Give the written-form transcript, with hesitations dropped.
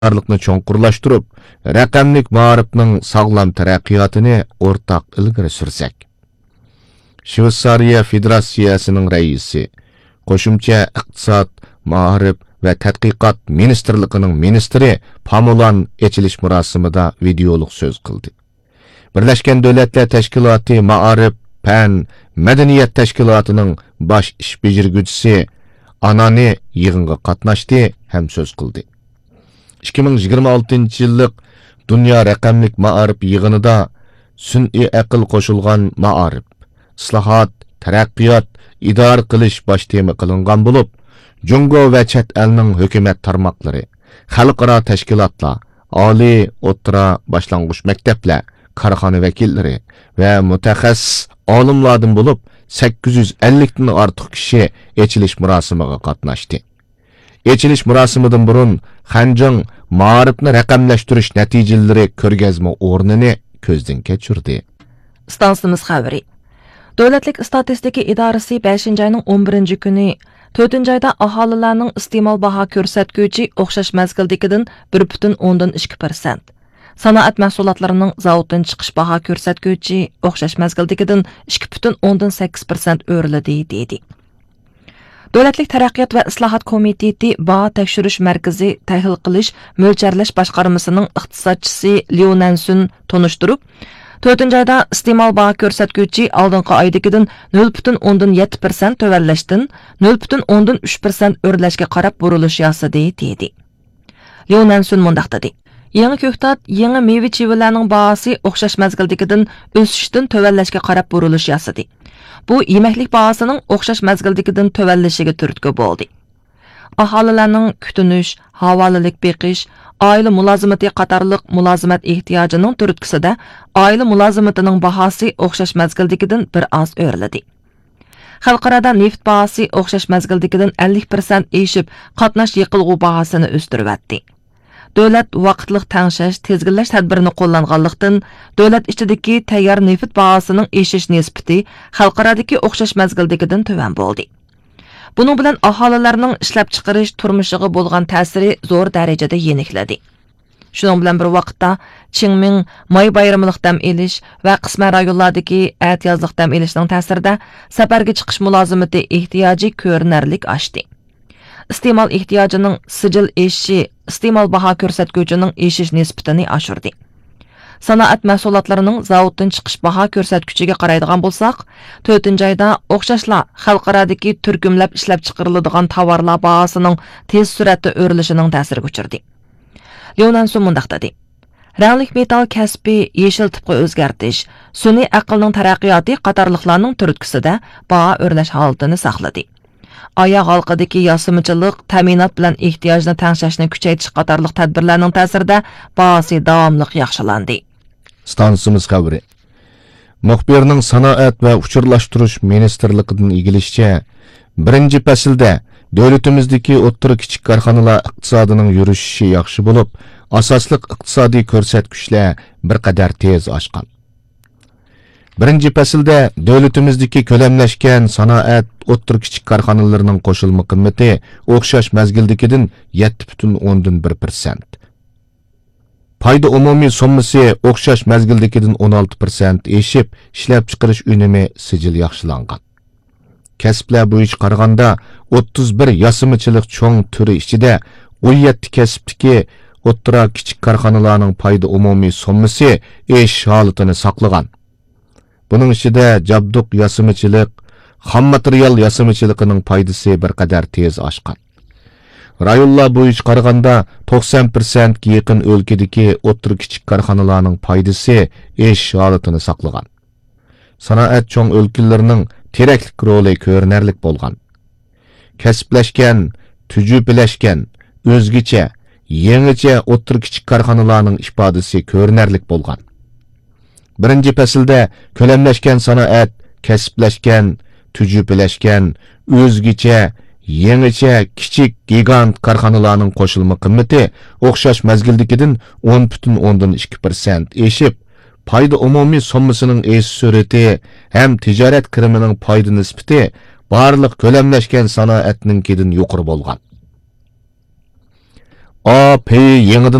Arlıqni çoğunqurlaştırıp, rəqəmlik ma'arifning sağlam taraqqiyotini o'rtaq ilgari sursak. Shveysariya Federatsiyasining raisi, qo'shimcha iqtisod, ma'arif va tadqiqot ministrligining ministri Pamulan echilish marosimida videoliq so'z qildi. Birlashgan Davlatlar Tashkiloti Ma'arif, Fan, Madaniyat tashkilotining bosh ish bejirguvchisi Anani yig'inga qatnashdi ham so'z qildi. 2026-yillik Dunyo raqamlik ma'arif yig'inida sun'iy aql qo'shilgan ma'arif, islohot, taraqqiyot, idora qilish bosh tema qilingan bo'lib, Jungo va chet elning hukumat tarmoqlari, xalqaro tashkilotlar, oliy, o'rta, boshlang'ich maktablar, korxona vakillari va mutaxassis olimlardan bo'lib 850 dan ortiq kishi echilish murosimiga qatnashdi. Echilish murosimidan burun Xanjang ma'arifni raqamlashtirish natijalari ko'rgazma o'rnini ko'zdan kechirdi. Stansimiz xabari. Davlatlik statistika idorasi 5-oyning 11-kuni 4-oyda aholilarning iste'mol baho ko'rsatguchi o'xshash mazgildagidan 1.2%. Sanoat mahsulotlarining zavoddan chiqish baho ko'rsatguchi o'xshash mazgildagidan 2.8% o'riladi dedi. Davlatlik taraqqiyot va islohot komiteti baho tekshirish markazi tahlil qilish mo'ljarlash boshqarmasining iqtisodchisi Liu Nansun tonishtirib, 4-oyda iste'mol baho ko'rsatguchi oldingi oydagidan 0.7% tövallashdan 0.3% o'rlashga qarab burilish yosadi dedi. Liu Nansun mundaq dedi. Yangi ko'ktat, yangi meva-chevalarning bahosi o'xshash mazgildagidan o'sishdan tövallashga qarab burilish yosadi. Bu yemeklik bahasının o'xshash mazgildagidan tövallashiga turtki bo'ldi. Aholilarning kutinish, havolilik beqish, oila mulozimati qatorliq mulozimat ehtiyojining turtkisida oila mulozimatining bahasi o'xshash mazgildagidan bir oz o'riladi. Xalqarada neft bahasi o'xshash mazgildagidan 50% eshib, qatnash yiqilg'u bahasini o'stiribdi. Davlat vaqtliq tangshash, tezginlash tadbirini qo'llanganlikdan davlat ichidagi tayyor neft bahosining eshish nisbati xalqaradagi o'xshash mazgildagidan tuvan bo'ldi. Buning bilan aholilarning ishlab chiqarish turmushiga bo'lgan ta'siri zo'r darajada yenikladi. Shuning bilan bir vaqtda Qingming may bayramlik dam elish va qisman rayonlardagi aytiyozlik dam elishning ta'sirida safarga chiqish mulozimati ehtiyoji ko'rinarlik oshdi. İste'mol ehtiyojining sijil eshishi iste'mol baho ko'rsatguchining eshish nisbatini oshirdi. Sanoat mahsulotlarining zavoddan chiqish baho ko'rsatguchiga qaraydigan bo'lsak, 4-oyda o'xshashla xalqaradagi turkumlab ishlab chiqariladigan tovarlar bahosining tez suratda o'rilishining ta'siriga uchirdi. Leonanson mundaq dedi. Ranglik metal kasbi yeshil tipga o'zgartish, sun'iy aqlning taraqqiyoti qatorliqlarning turtkisida baho o'rlash holatini saqladi. Oyoq halqidagi yosimchilik, ta'minot bilan ehtiyojni tangshashni kuchaytirish qatorliq tadbirlarning ta'sirida bahosi davomli yaxshilandi. Stansimiz xabari. Muxbirning sanoat va uchurlashtirish ministrligidan egilishicha, birinchi faslda davlatimizdagi o'rta kichik korxonalar iqtisodining yurishishi yaxshi bo'lib, asosliq iqtisodiy ko'rsatkichlar bir qadar tez oshgan. Birinchi faslda davlatimizdagi ko'lamlashgan sanoat o'rta kichik korxonalarning qo'shilma qiymati o'xshash mazgildagidan 7.1%. Payda umumiy summasi o'xshash mazgildagidan 16% eshib, ishlab chiqarish unumi sijil yaxshilangan. Kasblar bo'yicha qaraganda 31 yasimichilik cho'ng turi ichida 17 kasbdagi o'rta kichik korxonalarning payda umumiy summasi esh holatini saqlagan. Buning ichida jabduq yasimichilik, xam material yasimichiligining paydasi bir qadar tez oshgan. Rayonlar bo'yicha qaraganda 90% ga yaqin o'lkadagi o'rta kichik korxonalarning paydasi esh holatini saqlagan. Sanoat cho'ng o'lkalarining teraklik roli ko'rinarlik bo'lgan. Kasblashgan, tujubillashgan, o'zgacha, yangicha o'rta kichik korxonalarning ifodasi ko'rinarlik bo'lgan. Birinchi faslda ko'lamlashgan sanoat, kasblashgan, tujubillashgan, o'zgacha, yangicha kichik gigant korxonalarning qo'shilma qiymati o'xshash mazgildagidan 10.2% eshib, payda umumiy summasining es surati ham tijorat kirimining payda nisbati barliq ko'lamlashgan sanoatninkidan yuqori bo'lgan. A peyi yenidan